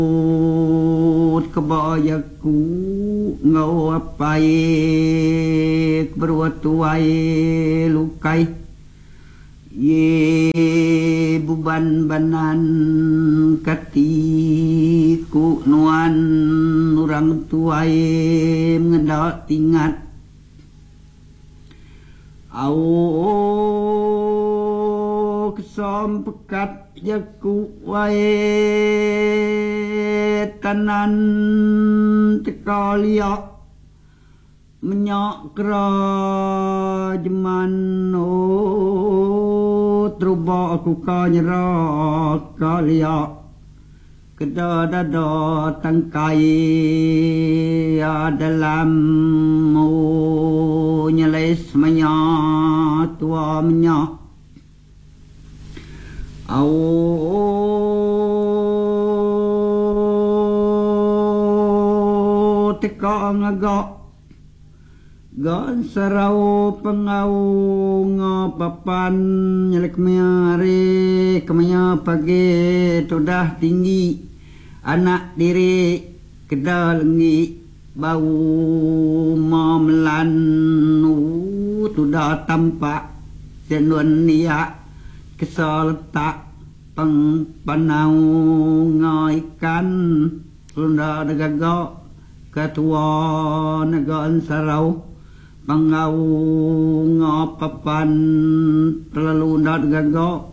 kebayaku ngau apai berwatuai lukai ye buban banan katiku nuan orang tuai mengendak tingat au kesom pekat jaku wae tanan tekaliak menyak kerajaman truba aku kanyera kaliak kedada tangkai dalam nyeles menyak tua menyak teka ngagak gan sarau pengau ngapapan nyelek meare kemanya pagi sudah tinggi anak diri kedalengi bau mamelan sudah tampak senun niat kesal tak pengpanau ngaikan sudah negagak ketua negaan sarau pengau ngapapan terlalu nak gagak